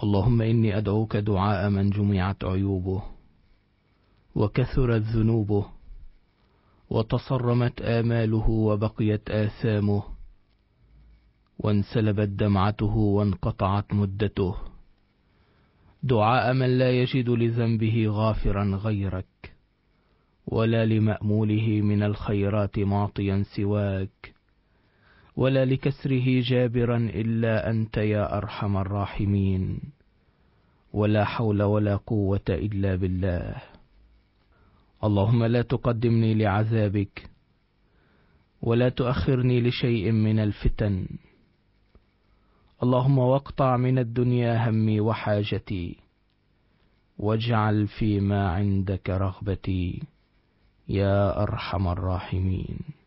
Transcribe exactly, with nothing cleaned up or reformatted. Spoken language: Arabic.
اللهم إني أدعوك دعاء من جمعت عيوبه وكثرت ذنوبه وتصرمت آماله وبقيت آثامه وانسلبت دمعته وانقطعت مدته، دعاء من لا يجد لذنبه غافرا غيرك ولا لمأموله من الخيرات معطيا سواك ولا لكسره جابرا إلا أنت يا أرحم الراحمين، ولا حول ولا قوة إلا بالله. اللهم لا تقدمني لعذابك ولا تؤخرني لشيء من الفتن. اللهم واقطع من الدنيا همي وحاجتي واجعل فيما عندك رغبتي يا أرحم الراحمين.